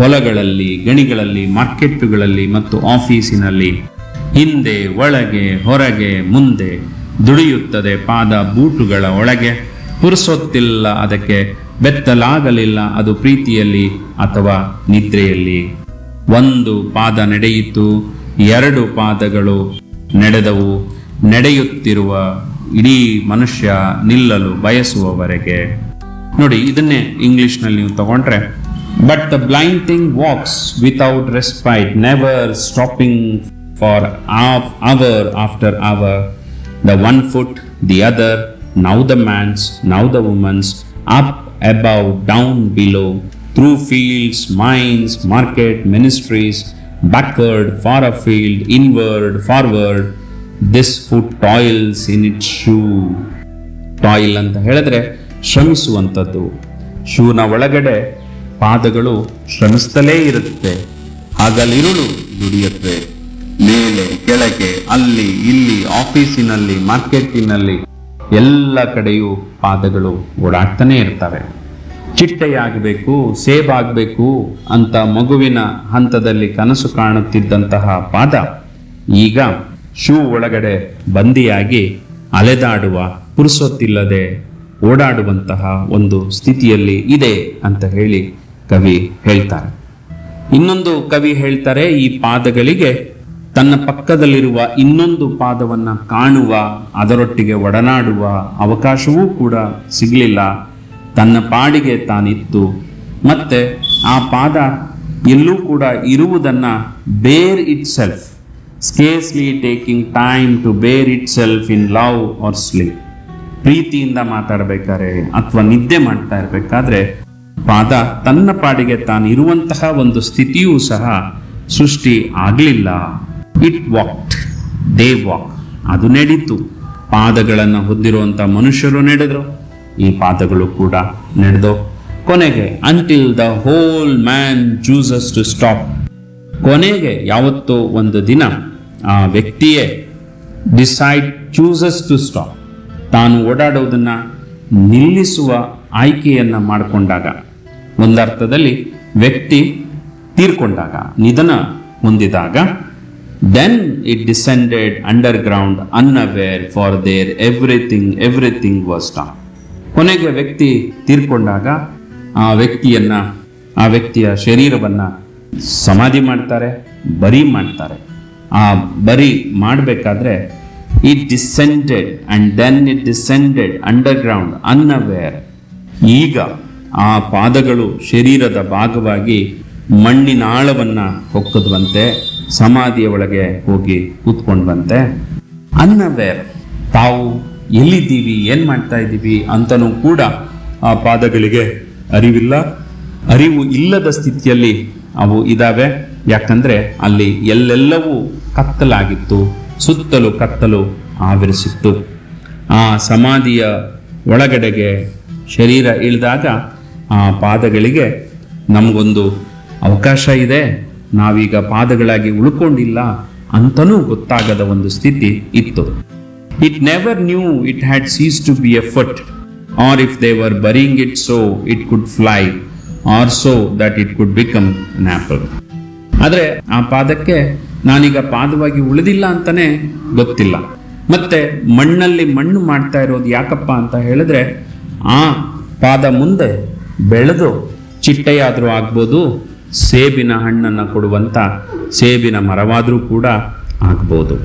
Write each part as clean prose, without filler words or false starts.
ಹೊಲಗಳಲ್ಲಿ, ಗಣಿಗಳಲ್ಲಿ, ಮಾರ್ಕೆಟ್ಟುಗಳಲ್ಲಿ ಮತ್ತು ಆಫೀಸಿನಲ್ಲಿ ಹಿಂದೆ, ಒಳಗೆ, ಹೊರಗೆ, ಮುಂದೆ ದುಡಿಯುತ್ತದೆ ಪಾದ ಬೂಟುಗಳ ಒಳಗೆ. ಪುರುಸೊತ್ತಿಲ್ಲ ಅದಕ್ಕೆ, ಬೆತ್ತಲಾಗಲಿಲ್ಲ ಅದು ಪ್ರೀತಿಯಲ್ಲಿ ಅಥವಾ ನಿದ್ರೆಯಲ್ಲಿ. ಒಂದು ಪಾದ ನಡೆಯಿತು, ಎರಡು ಪಾದಗಳು ನಡೆದವು, ನಡೆಯುತ್ತಿರುವ ಇಡೀ ಮನುಷ್ಯ ನಿಲ್ಲಲು ಬಯಸುವವರೆಗೆ. ನೋಡಿ, ಇದನ್ನೇ ಇಂಗ್ಲಿಷ್ನಲ್ಲಿ ನೀವು ತಗೊಂಡ್ರೆ, but the blind thing walks without respite, never stopping for our after hour. The one foot, the other, now the man's, now the woman's, up, above, down, below, through fields, mines, market, ministries, backward, far afield, inward, forward, this foot toils in its shoe. ಟಾಯಿಲ್ ಅಂತ ಹೇಳಿದ್ರೆ ಶ್ರಮಿಸುವಂಥದ್ದು. ಶೂನ ಒಳಗಡೆ ಪಾದಗಳು ಶ್ರಮಿಸ್ತಲೇ ಇರುತ್ತೆ. ಹಗಲಿರುಳು ದುಡಿಯುತ್ತೆ. ಮೇಲೆ ಕೆಳಗೆ, ಅಲ್ಲಿ ಇಲ್ಲಿ, ಆಫೀಸಿನಲ್ಲಿ, ಮಾರ್ಕೆಟಿನಲ್ಲಿ ಎಲ್ಲ ಕಡೆಯೂ ಪಾದಗಳು ಓಡಾಡ್ತಾನೆ ಇರ್ತವೆ. ಚಿಟ್ಟೆಯಾಗಬೇಕು, ಸೇಬಾಗಬೇಕು ಅಂತ ಮಗುವಿನ ಹಂತದಲ್ಲಿ ಕನಸು ಕಾಣುತ್ತಿದ್ದಂತಹ ಪಾದ ಈಗ ಶೂ ಒಳಗಡೆ ಬಂದಿಯಾಗಿ ಅಲೆದಾಡುವ, ಪುರುಸೊತ್ತಿಲ್ಲದೆ ಓಡಾಡುವಂತಹ ಒಂದು ಸ್ಥಿತಿಯಲ್ಲಿ ಇದೆ ಅಂತ ಹೇಳಿ ಕವಿ ಹೇಳ್ತಾರೆ. ಇನ್ನೊಂದು ಕವಿ ಹೇಳ್ತಾರೆ, ಈ ಪಾದಗಳಿಗೆ ತನ್ನ ಪಕ್ಕದಲ್ಲಿರುವ ಇನ್ನೊಂದು ಪಾದವನ್ನ ಕಾಣುವ, ಅದರೊಟ್ಟಿಗೆ ಒಡನಾಡುವ ಅವಕಾಶವೂ ಕೂಡ ಸಿಗಲಿಲ್ಲ. ತನ್ನ ಪಾಡಿಗೆ ತಾನಿತ್ತು. ಮತ್ತೆ ಆ ಪಾದ ಎಲ್ಲೂ ಕೂಡ ಇರುವುದನ್ನ ಬೇರ್ it self, scarcely taking time to bear it self in love R sleep. ಪ್ರೀತಿಯಿಂದ ಮಾತಾಡಬೇಕಾದ್ರೆ ಅಥವಾ ನಿದ್ದೆ ಮಾಡ್ತಾ ಇರಬೇಕಾದ್ರೆ ಪಾದ ತನ್ನ ಪಾಡಿಗೆ ತಾನಿರುವಂತಹ ಒಂದು ಸ್ಥಿತಿಯೂ ಸಹ ಸೃಷ್ಟಿ ಆಗಲಿಲ್ಲ. ಇಟ್ ವಾಕ್ಡ್, ದೇ ವಾಕ್, ಅದು ನಡೆಯಿತು. ಪಾದಗಳನ್ನು ಹೊಂದಿರುವಂಥ ಮನುಷ್ಯರು ನಡೆದರು, ಈ ಪಾದಗಳು ಕೂಡ ನಡೆದವು. ಕೊನೆಗೆ until the whole man chooses to stop, ಕೊನೆಗೆ ಯಾವತ್ತೋ ಒಂದು ದಿನ ಆ ವ್ಯಕ್ತಿಯೇ ಚೂಸಸ್ ಟು ಸ್ಟಾಪ್, ತಾನು ಓಡಾಡೋದನ್ನ ನಿಲ್ಲಿಸುವ ಆಯ್ಕೆಯನ್ನ ಮಾಡಿಕೊಂಡಾಗ, ಒಂದರ್ಥದಲ್ಲಿ ವ್ಯಕ್ತಿ ತೀರ್ಕೊಂಡಾಗ, ನಿಧನ ಹೊಂದಿದಾಗ, then it descended underground unaware for there everything was done. ಕೊನೆಗೆ ವ್ಯಕ್ತಿ ತೀರ್ಕೊಂಡಾಗ ಆ ವ್ಯಕ್ತಿಯ ಶರೀರವನ್ನ ಸಮಾಧಿ ಮಾಡ್ತಾರೆ, ಬರಿ ಮಾಡ್ತಾರೆ. ಆ ಬರಿ ಮಾಡಬೇಕಾದ್ರೆ it descended and then it descended underground unaware. ಈಗ ಆ ಪಾದಗಳು ಶರೀರದ ಭಾಗವಾಗಿ ಮಣ್ಣಿನ ಆಳವನ್ನ ಹೊಕ್ಕದ್ವಂತೆ, ಸಮಾಧಿಯ ಒಳಗೆ ಹೋಗಿ ಕೂತ್ಕೊಂಡ್ವಂತೆ. ಅನ್ಅವೇರ್, ತಾವು ಎಲ್ಲಿದ್ದೀವಿ, ಏನ್ ಮಾಡ್ತಾ ಇದ್ದೀವಿ ಅಂತನೂ ಕೂಡ ಆ ಪಾದಗಳಿಗೆ ಅರಿವಿಲ್ಲ. ಅರಿವು ಇಲ್ಲದ ಸ್ಥಿತಿಯಲ್ಲಿ ಅವು ಇದಾವೆ. ಯಾಕಂದ್ರೆ ಅಲ್ಲಿ ಎಲ್ಲೆಲ್ಲವೂ ಕತ್ತಲಾಗಿತ್ತು, ಸುತ್ತಲೂ ಕತ್ತಲು ಆವರಿಸಿತ್ತು. ಆ ಸಮಾಧಿಯ ಒಳಗಡೆಗೆ ಶರೀರ ಇಳಿದಾಗ ಆ ಪಾದಗಳಿಗೆ ನಮಗೊಂದು ಅವಕಾಶ ಇದೆ, ನಾವೀಗ ಪಾದಗಳಾಗಿ ಉಳ್ಕೊಂಡಿಲ್ಲ ಅಂತನೂ ಗೊತ್ತಾಗದ ಒಂದು ಸ್ಥಿತಿ ಇತ್ತು. It never knew it had seize to B A foot, R if they were ಬರಿಂಗ್ it so it could fly, are so that it could become an apple. ಆದರೆ ಆ ಪಾದಕ್ಕೆ ನಾನೀಗ ಪಾದವಾಗಿ ಉಳಿದಿಲ್ಲ ಅಂತಾನೆ ಗೊತ್ತಿಲ್ಲ. ಮತ್ತೆ ಮಣ್ಣಲ್ಲಿ ಮಣ್ಣು ಮಾಡ್ತಾ ಇರೋದು ಯಾಕಪ್ಪ ಅಂತ ಹೇಳಿದ್ರೆ, ಆ ಪಾದ ಮುಂದೆ ಬೆಳೆದು ಚಿಟ್ಟೆಯಾದರೂ ಆಗ್ಬೋದು, ಸೇಬಿನ ಹಣ್ಣನ್ನು ಕೊಡುವಂಥ ಸೇಬಿನ ಮರವಾದರೂ ಕೂಡ ಆಗ್ಬೋದು.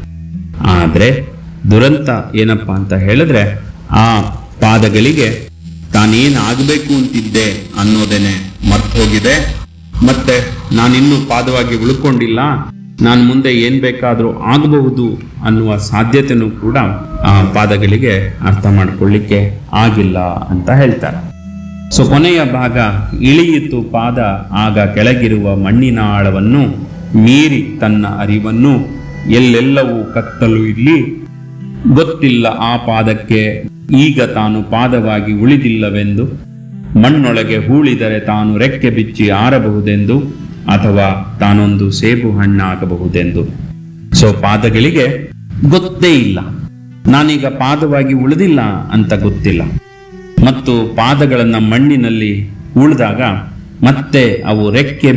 ಆದರೆ ದುರಂತ ಏನಪ್ಪ ಅಂತ ಹೇಳಿದ್ರೆ, ಆ ಪಾದಗಳಿಗೆ ತಾನೇನು ಆಗಬೇಕು ಅಂತಿದ್ದೆ ಅನ್ನೋದೇನೆ ಮರ್ತು ಹೋಗಿದೆ. ಮತ್ತೆ ನಾನಿನ್ನೂ ಪಾದವಾಗಿ ಉಳ್ಕೊಂಡಿಲ್ಲ, ನಾನು ಮುಂದೆ ಏನ್ ಬೇಕಾದರೂ ಆಗಬಹುದು ಅನ್ನುವ ಸಾಧ್ಯತೆನೂ ಕೂಡ ಆ ಪಾದಗಳಿಗೆ ಅರ್ಥ ಮಾಡ್ಕೊಳ್ಳಿಕ್ಕೆ ಆಗಿಲ್ಲ ಅಂತ ಹೇಳ್ತಾರೆ. ಸೊ ಕೊನೆಯ ಭಾಗ, ಇಳಿಯಿತು ಪಾದ ಆಗ ಕೆಳಗಿರುವ ಮಣ್ಣಿನ ಆಳವನ್ನು ಮೀರಿ ತನ್ನ ಅರಿವನ್ನು, ಎಲ್ಲೆಲ್ಲವೂ ಕತ್ತಲು ಇಲ್ಲಿ, ಗೊತ್ತಿಲ್ಲ ಆ ಪಾದಕ್ಕೆ ಈಗ ತಾನು ಪಾದವಾಗಿ ಉಳಿದಿಲ್ಲವೆಂದು, ಮಣ್ಣೊಳಗೆ ಹೂಳಿದರೆ ತಾನು ರೆಕ್ಕೆ ಬಿಚ್ಚಿ ಆರಬಹುದೆಂದು, ಅಥವಾ ತಾನೊಂದು ಸೇಬು ಹಣ್ಣಾಗಬಹುದೆಂದು. ಸೊ ಪಾದಗಳಿಗೆ ಗೊತ್ತೇ ಇಲ್ಲ, ನಾನೀಗ ಪಾದವಾಗಿ ಉಳಿದಿಲ್ಲ ಅಂತ ಗೊತ್ತಿಲ್ಲ. ಮತ್ತು ಪಾದಗಳನ್ನ ಮಣ್ಣಿನಲ್ಲಿ ಉಳಿದಾಗ ಮತ್ತೆ ಅವು ರೆಕ್ಕೆ